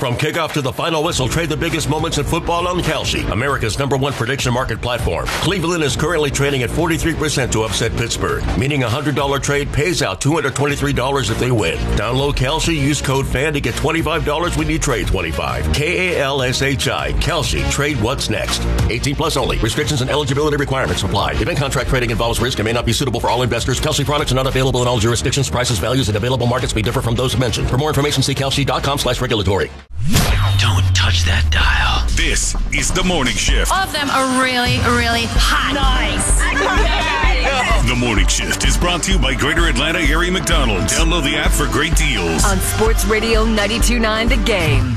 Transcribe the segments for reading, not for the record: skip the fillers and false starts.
From kickoff to the final whistle, trade the biggest moments in football on Kalshi, America's #1 prediction market platform. Cleveland is currently trading at 43% to upset Pittsburgh, meaning a $100 trade pays out $223 if they win. Download Kalshi, use code FAN to get $25 when you trade 25. KALSHI, Kalshi, trade what's next. 18 plus only. Restrictions and eligibility requirements apply. Event contract trading involves risk and may not be suitable for all investors. Kalshi products are not available in all jurisdictions. Prices, values, and available markets may differ from those mentioned. For more information, see kalshi.com/regulatory. Don't touch that dial. This is The Morning Shift. All of them are really, really hot. Nice. The Morning Shift is brought to you by Greater Atlanta Area McDonald's. Download the app for great deals. On Sports Radio 92.9 The Game.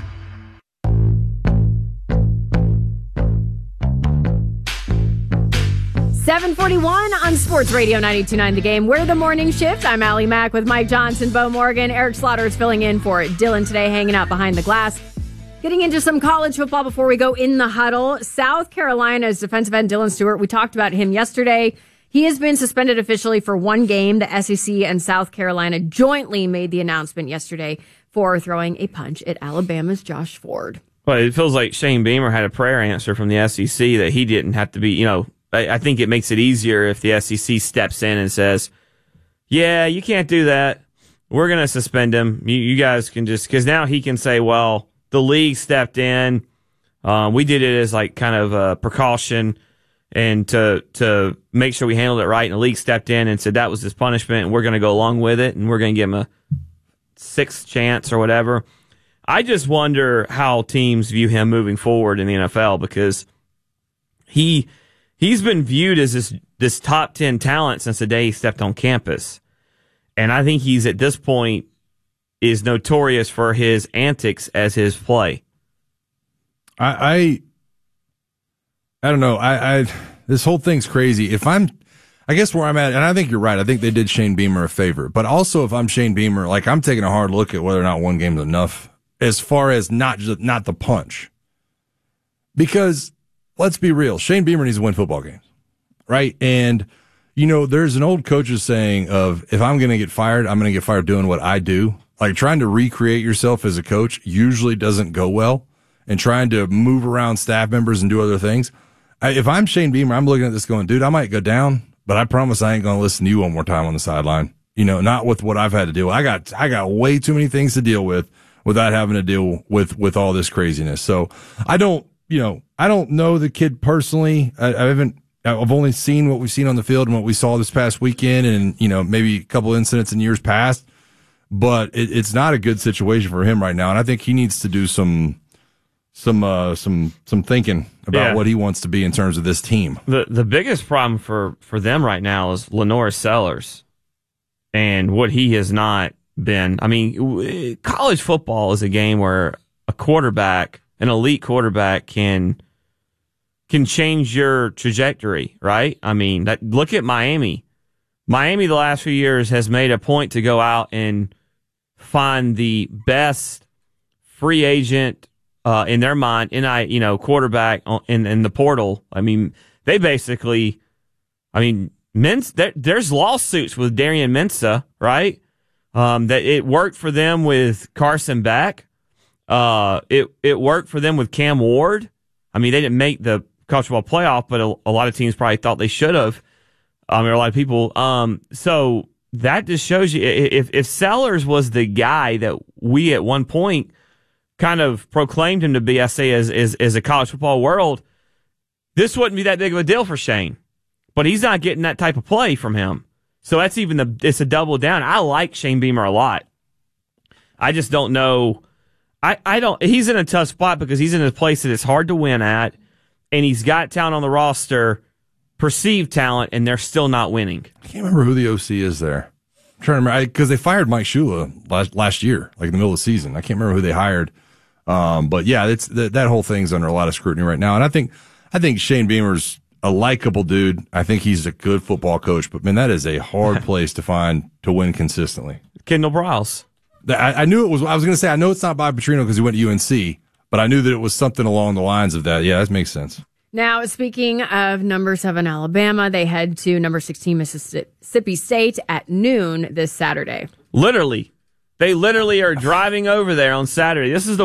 $7:41 on Sports Radio 92.9 The Game. We're The Morning Shift. I'm Allie Mack with Mike Johnson, Bo Morgan. Eric Slaughter is filling in for Dylan today, hanging out behind the glass. Getting into some college football before we go in the huddle. South Carolina's defensive end Dylan Stewart, we talked about him yesterday. He has been suspended officially for one game. The SEC and South Carolina jointly made the announcement yesterday for throwing a punch at Alabama's Josh Ford. Well, it feels like Shane Beamer had a prayer answer from the SEC that he didn't have to be, I think it makes it easier if the SEC steps in and says, yeah, you can't do that. We're going to suspend him. You guys can just, because now he can say, well, the league stepped in. We did it as like kind of a precaution and to make sure we handled it right. And the league stepped in and said that was his punishment and we're going to go along with it and we're going to give him a sixth chance or whatever. I just wonder how teams view him moving forward in the NFL because he's been viewed as this top 10 talent since the day he stepped on campus. And I think he's at this point is notorious for his antics as his play. I don't know. This whole thing's crazy. I guess where I'm at, and I think you're right. I think they did Shane Beamer a favor. But also if I'm Shane Beamer, like I'm taking a hard look at whether or not one game's enough as far as not the punch. Because let's be real. Shane Beamer needs to win football games, right? And, there's an old coach's saying of, if I'm going to get fired, I'm going to get fired doing what I do. Like trying to recreate yourself as a coach usually doesn't go well, and trying to move around staff members and do other things. If I'm Shane Beamer, I'm looking at this going, dude, I might go down, but I promise I ain't going to listen to you one more time on the sideline. Not with what I've had to deal with. I got way too many things to deal with without having to deal with all this craziness. So I don't know the kid personally. I've only seen what we've seen on the field and what we saw this past weekend and, maybe a couple incidents in years past, but it's not a good situation for him right now. And I think he needs to do some thinking about what he wants to be in terms of this team. The biggest problem for them right now is Lenore Sellers and what he has not been. I mean, college football is a game where an elite quarterback can change your trajectory, right? I mean, look at Miami. Miami the last few years has made a point to go out and find the best free agent in their mind, quarterback in the portal. I mean, they basically, there's lawsuits with Darian Mensah, right? That it worked for them with Carson Beck. It worked for them with Cam Ward. I mean, they didn't make the college football playoff, but a lot of teams probably thought they should have. A lot of people. So that just shows you if Sellers was the guy that we at one point kind of proclaimed him to be, I say, as a college football world, this wouldn't be that big of a deal for Shane. But he's not getting that type of play from him. So that's it's a double down. I like Shane Beamer a lot. I just don't know. He's in a tough spot because he's in a place that it's hard to win at, and he's got talent on the roster, perceived talent, and they're still not winning. I can't remember who the OC is there. I'm trying to remember, because they fired Mike Shula last year, like in the middle of the season. I can't remember who they hired. But yeah, that whole thing's under a lot of scrutiny right now. And I think Shane Beamer's a likable dude. I think he's a good football coach, but man, that is a hard place to find to win consistently. Kendall Briles. I knew it was. I was going to say I know it's not Bob Petrino because he went to UNC, but I knew that it was something along the lines of that. Yeah, that makes sense. Now, speaking of number 7 Alabama, they head to number 16 Mississippi State at noon this Saturday. They literally are driving over there on Saturday. This is the